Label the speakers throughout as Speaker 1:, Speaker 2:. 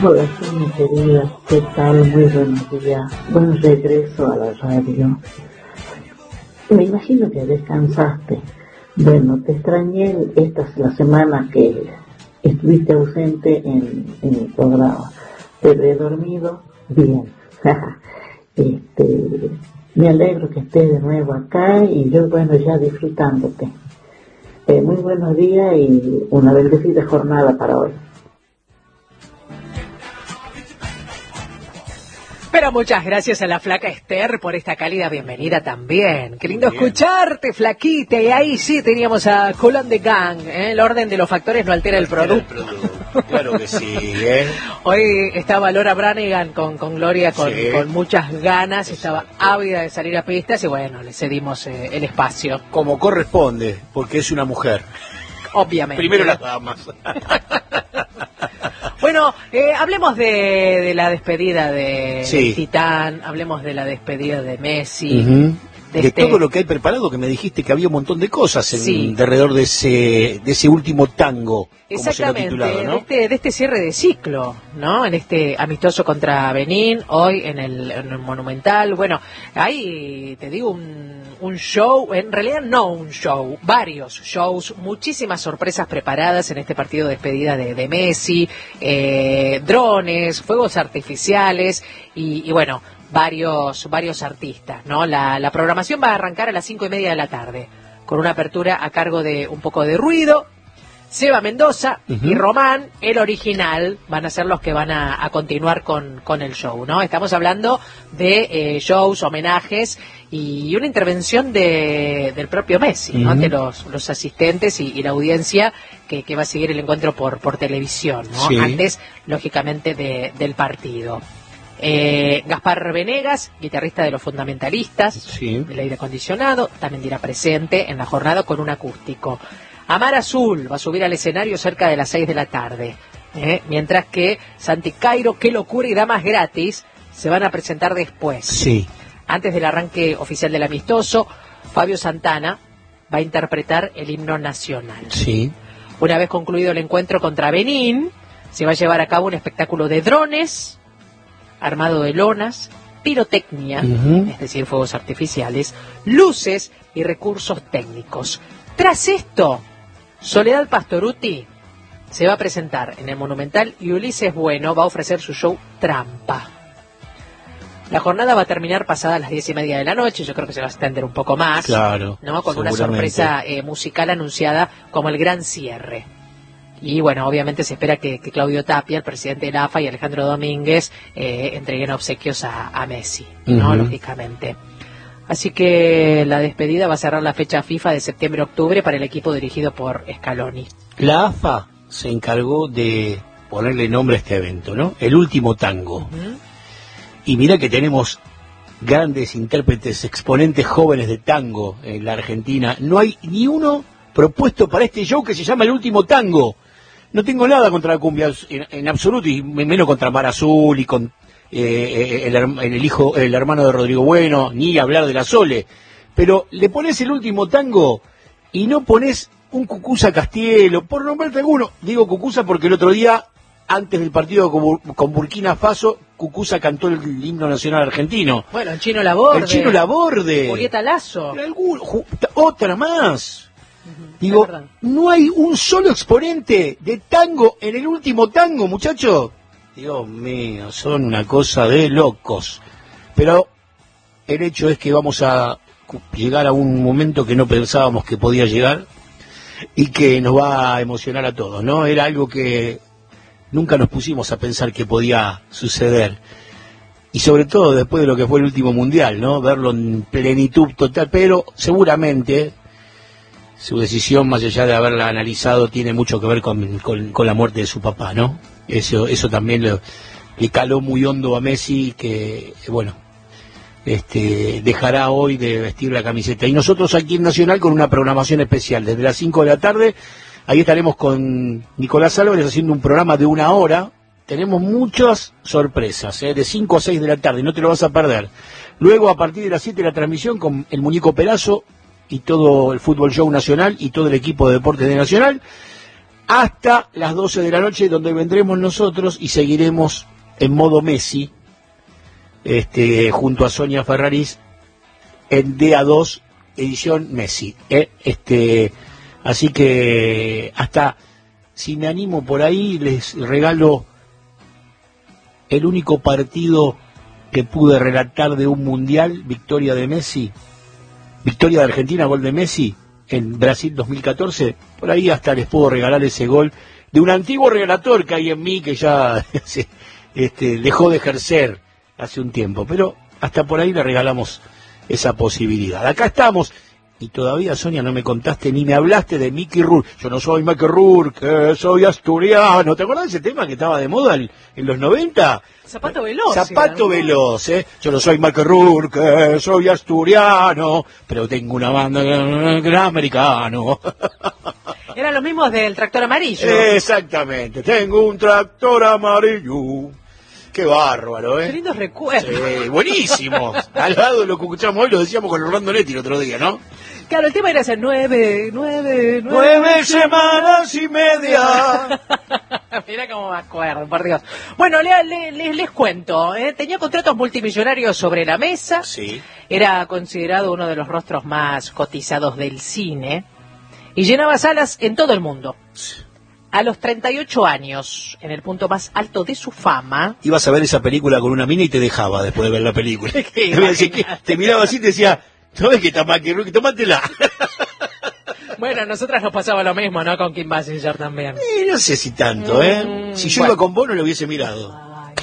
Speaker 1: Hola, mi querida, ¿qué tal? Muy buenos días. Buen regreso a la radio. Me imagino que descansaste. Bueno, te extrañé la semana que estuviste ausente en el programa, pero he dormido bien. Me alegro que estés de nuevo acá y yo, bueno, ya disfrutándote. Muy buenos días y una bendecida jornada para hoy.
Speaker 2: Pero muchas gracias a la flaca Esther por esta cálida bienvenida también. Qué lindo escucharte, flaquita. Y ahí sí teníamos a Cool de Gang. El orden de los factores no altera el producto.
Speaker 3: Claro que sí.
Speaker 2: Hoy estaba Laura Branigan con Gloria con muchas ganas.
Speaker 3: Exacto.
Speaker 2: Estaba ávida de salir a pistas y bueno, le cedimos el espacio.
Speaker 3: Como corresponde, porque es una mujer.
Speaker 2: Obviamente.
Speaker 3: Primero las damas.
Speaker 2: Bueno, hablemos de la despedida de Titán, hablemos de la despedida de Messi.
Speaker 3: Uh-huh. De todo lo que hay preparado, que me dijiste que había un montón de cosas alrededor de ese último tango, como se lo ha titulado, ¿no?
Speaker 2: de este cierre de ciclo, ¿no? En este amistoso contra Benín, hoy en el Monumental. Bueno, ahí te digo un show, en realidad no un show, varios shows, muchísimas sorpresas preparadas en este partido de despedida de Messi, drones, fuegos artificiales y bueno, varios artistas, ¿no? La programación va a arrancar a las 5:30 de la tarde, con una apertura a cargo de Un Poco de Ruido. Seba Mendoza y Román, el original, van a ser los que van a continuar con el show, ¿no? Estamos hablando de shows, homenajes y una intervención del propio Messi, ¿no? Ante los asistentes y la audiencia que va a seguir el encuentro por televisión, ¿no?
Speaker 3: Sí.
Speaker 2: Antes, lógicamente, del partido. Gaspar Venegas, guitarrista de Los Fundamentalistas, del aire acondicionado, también dirá presente en la jornada con un acústico. Amar Azul va a subir al escenario cerca de las 6 de la tarde, mientras que Santi Cairo, Qué Locura y Damas Gratis se van a presentar después.
Speaker 3: Sí.
Speaker 2: Antes del arranque oficial del amistoso, Fabio Santana va a interpretar el himno nacional.
Speaker 3: Sí.
Speaker 2: Una vez concluido el encuentro contra Benín, se va a llevar a cabo un espectáculo de drones, armado de lonas, pirotecnia, es decir, fuegos artificiales, luces y recursos técnicos. Tras esto, Soledad Pastorutti se va a presentar en el Monumental y Ulises Bueno va a ofrecer su show Trampa. La jornada va a terminar pasadas las 10:30 de la noche, yo creo que se va a extender un poco más,
Speaker 3: claro,
Speaker 2: ¿no? Con una sorpresa musical anunciada como el gran cierre. Y bueno, obviamente se espera que Claudio Tapia, el presidente de la AFA, y Alejandro Domínguez entreguen obsequios a Messi, ¿no? Lógicamente. Así que la despedida va a cerrar la fecha FIFA de septiembre-octubre para el equipo dirigido por Scaloni.
Speaker 3: La AFA se encargó de ponerle nombre a este evento, ¿no? El último tango. Y mira que tenemos grandes intérpretes, exponentes jóvenes de tango en la Argentina. No hay ni uno propuesto para este show que se llama El Último Tango. No tengo nada contra la cumbia en absoluto, y menos contra Mar Azul y con el hermano de Rodrigo Bueno, ni hablar de la Sole. Pero le pones El Último Tango y no pones un Cucuza Castielo, por nombrarte alguno. Digo Cucuza porque el otro día, antes del partido con Burkina Faso, Cucuza cantó el himno nacional argentino.
Speaker 2: Bueno, el Chino Laborde. Julieta Lazo.
Speaker 3: Otra más. Digo, no hay un solo exponente de tango en El Último Tango, muchachos. Dios mío, son una cosa de locos. Pero el hecho es que vamos a llegar a un momento que no pensábamos que podía llegar y que nos va a emocionar a todos, ¿no? Era algo que nunca nos pusimos a pensar que podía suceder. Y sobre todo después de lo que fue el último mundial, ¿no? Verlo en plenitud total, pero seguramente su decisión, más allá de haberla analizado, tiene mucho que ver con la muerte de su papá, ¿no? Eso también le caló muy hondo a Messi, que, bueno, dejará hoy de vestir la camiseta. Y nosotros aquí en Nacional con una programación especial. Desde las 5 de la tarde, ahí estaremos con Nicolás Álvarez haciendo un programa de 1 hora. Tenemos muchas sorpresas, de 5 a 6 de la tarde, no te lo vas a perder. Luego, a partir de las 7, la transmisión con el Muñeco Perazo y todo el Fútbol Show Nacional y todo el equipo de deportes de Nacional. hasta las 12 de la noche, donde vendremos nosotros y seguiremos en modo Messi, junto a Sonia Ferraris, en DA2, edición Messi. Así que hasta, si me animo por ahí, les regalo el único partido que pude relatar de un mundial, victoria de Messi, victoria de Argentina, gol de Messi, en Brasil 2014, por ahí hasta les puedo regalar ese gol de un antiguo relator que hay en mí, que ya dejó de ejercer hace un tiempo, pero hasta por ahí le regalamos esa posibilidad. Acá estamos, y todavía, Sonia, no me contaste ni me hablaste de Mickey Rourke. Yo no soy Mickey Rourke, soy asturiano. ¿Te acordás de ese tema que estaba de moda en los 90?
Speaker 2: Zapato veloz.
Speaker 3: Zapato veloz, Yo no soy Mickey Rourke, soy asturiano, pero tengo una banda gran americano.
Speaker 2: Eran los mismos del tractor amarillo.
Speaker 3: Exactamente, tengo un tractor amarillo. Qué bárbaro,
Speaker 2: Qué lindos recuerdos.
Speaker 3: Sí, buenísimo. Al lado de lo que escuchamos hoy, lo decíamos con Orlando Netti el otro día, ¿no?
Speaker 2: Claro, el tema era hacer 9
Speaker 3: semanas y media.
Speaker 2: Mira cómo me acuerdo, por Dios. Bueno, les cuento, tenía contratos multimillonarios sobre la mesa.
Speaker 3: Sí.
Speaker 2: Era considerado uno de los rostros más cotizados del cine y llenaba salas en todo el mundo. A los 38 años, en el punto más alto de su fama...
Speaker 3: Ibas a ver esa película con una mina y te dejaba después de ver la película. Te miraba así y te decía, ¿no ves que está Mickey Rourke? Tómatela.
Speaker 2: Bueno, a nosotras nos pasaba lo mismo, ¿no? Con Kim Basinger también.
Speaker 3: No sé si tanto, Si yo iba con vos no lo hubiese mirado.
Speaker 2: Ay,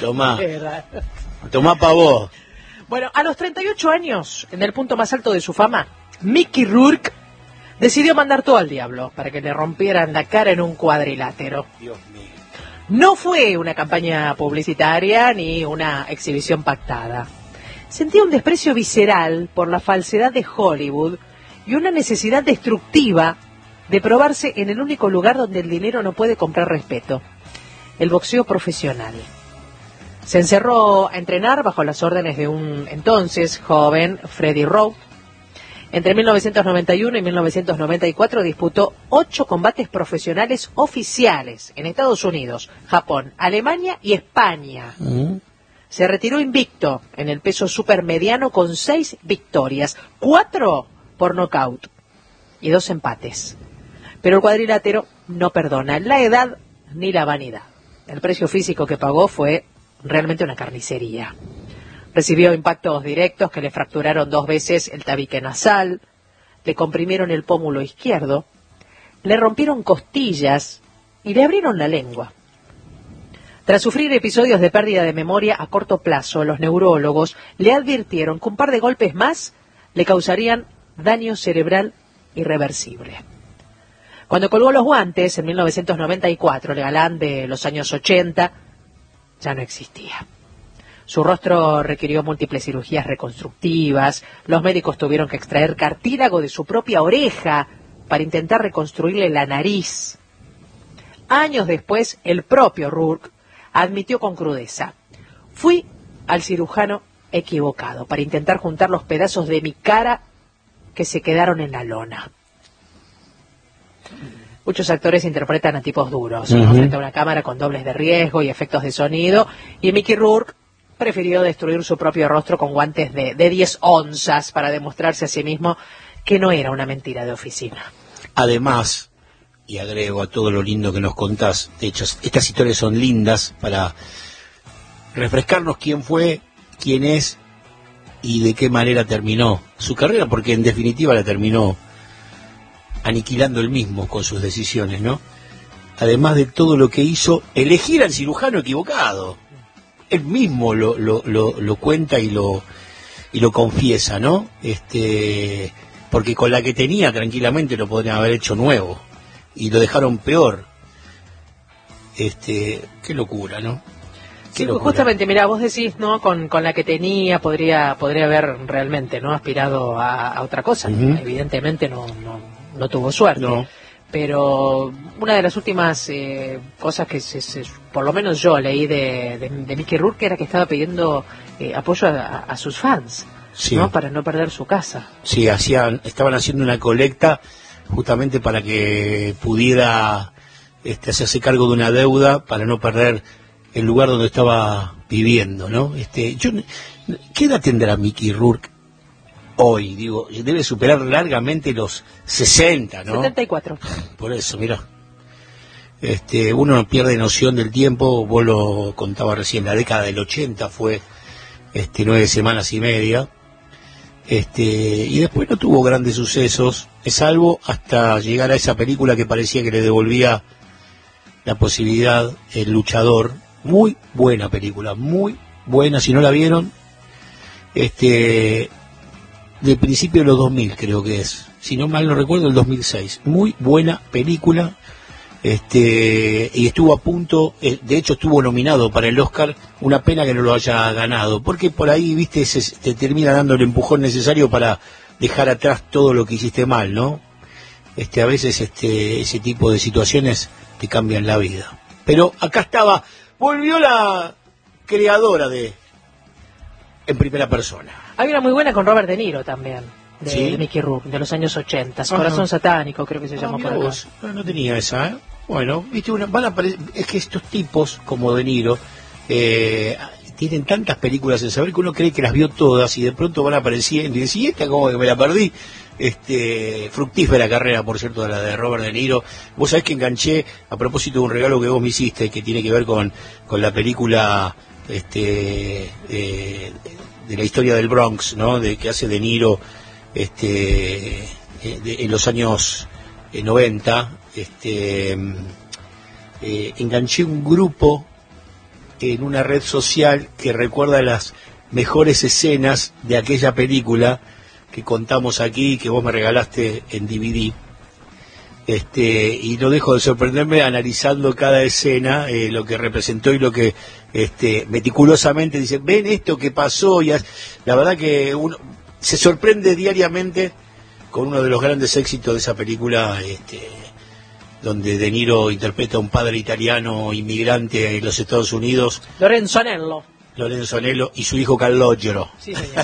Speaker 3: Tomá pa' vos.
Speaker 2: Bueno, a los 38 años, en el punto más alto de su fama, Mickey Rourke decidió mandar todo al diablo para que le rompieran la cara en un cuadrilátero.
Speaker 3: Dios mío.
Speaker 2: No fue una campaña publicitaria ni una exhibición pactada. Sentía un desprecio visceral por la falsedad de Hollywood y una necesidad destructiva de probarse en el único lugar donde el dinero no puede comprar respeto, el boxeo profesional. Se encerró a entrenar bajo las órdenes de un entonces joven Freddie Rowe. Entre 1991 y 1994 disputó 8 combates profesionales oficiales en Estados Unidos, Japón, Alemania y España. Se retiró invicto en el peso supermediano con 6 victorias, 4 por nocaut y 2 empates. Pero el cuadrilátero no perdona la edad ni la vanidad. El precio físico que pagó fue realmente una carnicería. Recibió impactos directos que le fracturaron 2 veces el tabique nasal, le comprimieron el pómulo izquierdo, le rompieron costillas y le abrieron la lengua. Tras sufrir episodios de pérdida de memoria a corto plazo, los neurólogos le advirtieron que un par de golpes más le causarían daño cerebral irreversible. Cuando colgó los guantes, en 1994, el galán de los años 80 ya no existía. Su rostro requirió múltiples cirugías reconstructivas, los médicos tuvieron que extraer cartílago de su propia oreja para intentar reconstruirle la nariz. Años después, el propio Rourke admitió con crudeza: fui al cirujano equivocado para intentar juntar los pedazos de mi cara que se quedaron en la lona. Muchos actores interpretan a tipos duros, ¿no? Frente a una cámara con dobles de riesgo y efectos de sonido, y Mickey Rourke prefirió destruir su propio rostro con guantes de 10 onzas para demostrarse a sí mismo que no era una mentira de oficina.
Speaker 3: Además, y agrego a todo lo lindo que nos contás, de hecho, estas historias son lindas para refrescarnos quién fue, quién es y de qué manera terminó su carrera, porque en definitiva la terminó aniquilando él mismo con sus decisiones, ¿no? Además de todo lo que hizo, elegir al cirujano equivocado. Él mismo lo cuenta y lo confiesa, ¿no? Porque con la que tenía tranquilamente lo podrían haber hecho nuevo y lo dejaron peor. Qué locura, ¿no?
Speaker 2: Sí, justamente, mira, vos decís, ¿no? Con la que tenía podría haber realmente, ¿no? Aspirado a otra cosa. Evidentemente no tuvo suerte. No. Pero una de las últimas cosas que por lo menos yo leí de Mickey Rourke era que estaba pidiendo apoyo a sus fans, sí, ¿no? Para no perder su casa.
Speaker 3: Sí, estaban haciendo una colecta justamente para que pudiera hacerse cargo de una deuda para no perder el lugar donde estaba viviendo, ¿no? ¿Qué edad tendrá Mickey Rourke hoy? Digo, debe superar largamente los 60, ¿no?
Speaker 2: 74.
Speaker 3: Por eso, mira. Uno no pierde noción del tiempo. Vos lo contabas recién, la década del 80 fue 9 semanas y media. Y después no tuvo grandes sucesos, salvo hasta llegar a esa película que parecía que le devolvía la posibilidad, El Luchador. Muy buena película, muy buena. Si no la vieron, de principio de los 2000 creo que es, si no mal no recuerdo, el 2006. Muy buena película. Y estuvo a punto, de hecho estuvo nominado para el Oscar. Una pena que no lo haya ganado, porque por ahí, viste, te termina dando el empujón necesario para dejar atrás todo lo que hiciste mal, ¿no? A veces ese tipo de situaciones te cambian la vida. Pero acá estaba, volvió la creadora de En Primera Persona.
Speaker 2: Hay una muy buena con Robert De Niro también, de
Speaker 3: ¿Sí?
Speaker 2: Mickey Rourke, de los años 80. Corazón Satánico, creo que se llamó por acá.
Speaker 3: No tenía esa, ¿eh? Bueno, viste, es que estos tipos, como De Niro, tienen tantas películas en saber que uno cree que las vio todas y de pronto van apareciendo y decís, esta como que me la perdí. Fructífera carrera, por cierto, la de Robert De Niro. Vos sabés que enganché a propósito de un regalo que vos me hiciste, que tiene que ver con la película de la historia del Bronx, ¿no? De que hace De Niro en los años 90. Enganché un grupo en una red social que recuerda las mejores escenas de aquella película que contamos aquí, que vos me regalaste en DVD. Y no dejo de sorprenderme analizando cada escena, lo que representó y lo que meticulosamente dice, ven esto que pasó. La verdad que uno se sorprende diariamente con uno de los grandes éxitos de esa película, donde De Niro interpreta a un padre italiano inmigrante en los Estados Unidos,
Speaker 2: Lorenzo Anello,
Speaker 3: y su hijo Calogero.
Speaker 2: Sí, señor.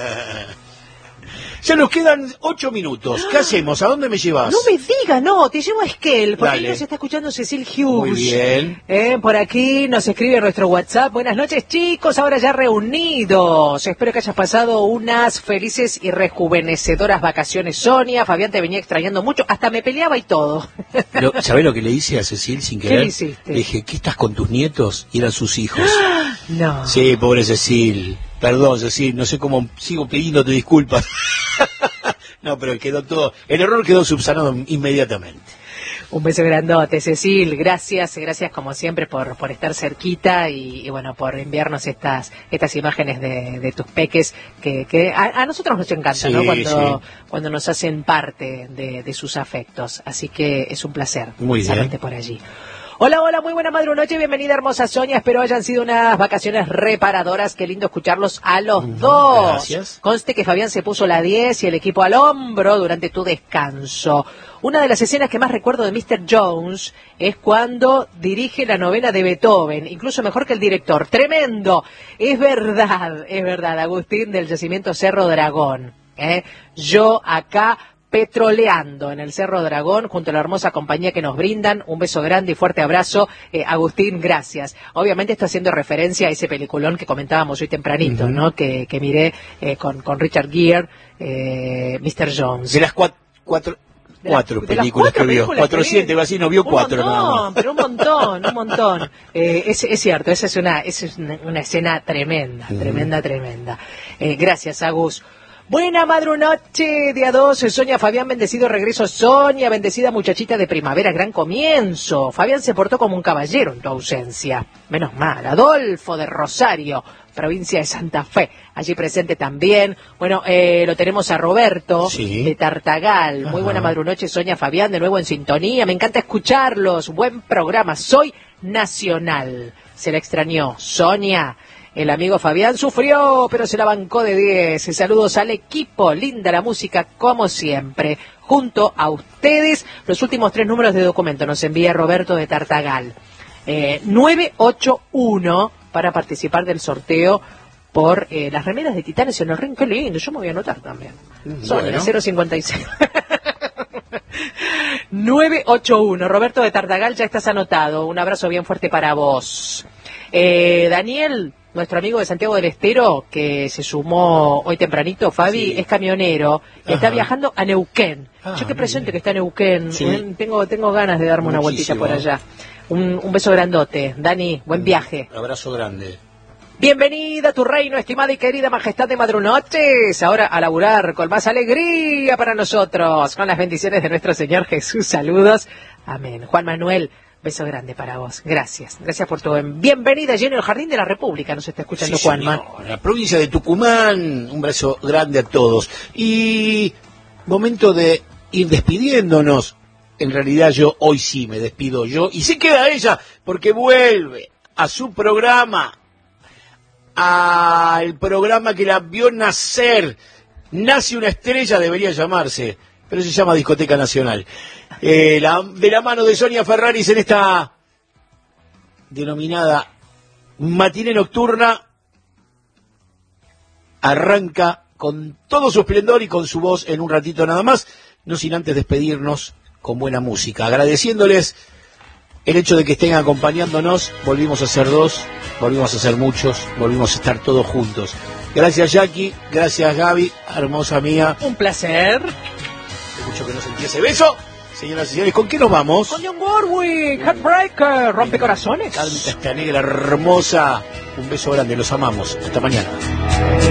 Speaker 3: Ya nos quedan 8 minutos. ¿Qué hacemos? ¿A dónde me llevas?
Speaker 2: No me diga, no, te llevo a Esquel, porque
Speaker 3: Dale.
Speaker 2: ahí nos está escuchando Cecil Hughes.
Speaker 3: Muy bien.
Speaker 2: Por aquí nos escribe nuestro WhatsApp. Buenas noches, chicos, ahora ya reunidos. Espero que hayas pasado unas felices y rejuvenecedoras vacaciones, Sonia. Fabián te venía extrañando mucho, hasta me peleaba y todo.
Speaker 3: ¿Sabés lo que le hice a Cecil sin querer?
Speaker 2: ¿Qué le hiciste?
Speaker 3: Le dije, ¿qué estás con tus nietos? Y eran sus hijos.
Speaker 2: No.
Speaker 3: Sí, pobre Cecil. Perdón, Cecil, no sé cómo sigo pidiéndote disculpas. No, pero quedó todo, el error quedó subsanado inmediatamente.
Speaker 2: Un beso grandote, Cecil. Gracias como siempre por estar cerquita y bueno, por enviarnos estas imágenes de tus peques que a nosotros nos encanta,
Speaker 3: Sí,
Speaker 2: ¿no?
Speaker 3: sí.
Speaker 2: Cuando nos hacen parte de sus afectos. Así que es un placer.
Speaker 3: Muy bien.
Speaker 2: Saberte por allí. Hola, muy buena noche, bienvenida hermosa Sonia, espero hayan sido unas vacaciones reparadoras, qué lindo escucharlos a los dos.
Speaker 3: Gracias.
Speaker 2: Conste que Fabián se puso la 10 y el equipo al hombro durante tu descanso. Una de las escenas que más recuerdo de Mr. Jones es cuando dirige la novena de Beethoven, incluso mejor que el director. Tremendo, es verdad, Agustín del Yacimiento Cerro Dragón. Yo acá petroleando en el Cerro Dragón junto a la hermosa compañía que nos brindan. Un beso grande y fuerte abrazo. Agustín, gracias. Obviamente esto haciendo referencia a ese peliculón que comentábamos hoy tempranito, ¿no? Que miré con Richard Gere, Mr. Jones.
Speaker 3: De las cuatro películas que vio, 400, así no vio 4 nada más.
Speaker 2: Pero un montón. Es cierto, esa es una escena tremenda. Gracias, Agus. Buena madrunoche, día 2, Sonia, Fabián, bendecido regreso, Sonia, bendecida muchachita de primavera, gran comienzo. Fabián se portó como un caballero en tu ausencia. Menos mal. Adolfo de Rosario, provincia de Santa Fe, allí presente también. Bueno, lo tenemos a Roberto,
Speaker 3: sí,
Speaker 2: de Tartagal. Muy buena madrunoche, Sonia, Fabián, de nuevo en sintonía. Me encanta escucharlos. Buen programa. Soy nacional. Se la extrañó. Sonia. El amigo Fabián sufrió, pero se la bancó de 10. Saludos al equipo. Linda la música, como siempre. Junto a ustedes, los últimos 3 números de documento nos envía Roberto de Tartagal. 981 para participar del sorteo por las remeras de Titanes en el Ring. Qué lindo, yo me voy a anotar también. Sonia, 056. 981. Roberto de Tartagal, ya estás anotado. Un abrazo bien fuerte para vos. Daniel, nuestro amigo de Santiago del Estero, que se sumó hoy tempranito, Fabi, es camionero y está viajando a Neuquén. Yo qué presente que está en Neuquén. Sí. Tengo ganas de darme una vueltita por allá. Un beso grandote. Dani, buen viaje.
Speaker 3: Un abrazo grande.
Speaker 2: Bienvenida a tu reino, estimada y querida majestad de Madrunoches. Ahora a laburar con más alegría para nosotros, con las bendiciones de nuestro Señor Jesús. Saludos. Amén. Juan Manuel, beso grande para vos. Gracias. Gracias por tu bienvenida allí en el Jardín de la República. Nos está escuchando Juanma.
Speaker 3: La provincia de Tucumán. Un beso grande a todos. Y momento de ir despidiéndonos. En realidad yo hoy sí me despido yo. Y se queda ella porque vuelve a su programa. Al programa que la vio nacer. Nace una estrella, debería llamarse, pero se llama Discoteca Nacional. De la mano de Sonia Ferraris en esta denominada matiné nocturna, arranca con todo su esplendor y con su voz en un ratito nada más, no sin antes despedirnos con buena música, agradeciéndoles el hecho de que estén acompañándonos. Volvimos a ser dos, volvimos a ser muchos, volvimos a estar todos juntos. Gracias Jackie, gracias Gaby, hermosa mía.
Speaker 2: Un placer.
Speaker 3: Escucho que no sentí ese beso. Señoras y señores, ¿con qué nos vamos?
Speaker 2: Con John Warwick, Heartbreaker, Rompecorazones.
Speaker 3: Canta esta negra hermosa. Un beso grande, los amamos. Hasta mañana.